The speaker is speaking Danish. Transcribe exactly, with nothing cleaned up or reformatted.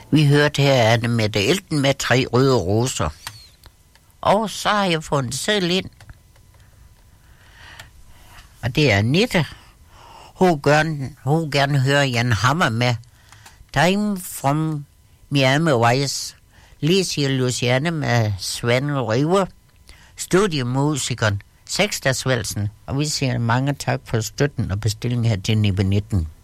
Vi hørte her Anne Mette Elten med Tre røde roser. Og så har jeg fundet selv ind. Og det er Anette. Hun gerne, hun gerne hører Jan Hammer med Time from Miami Vice. Licia Luciane med Svan River. Studiemusikeren Seksdagsvælsen. Og vi siger mange tak for støtten og bestillingen her til nitten nitten.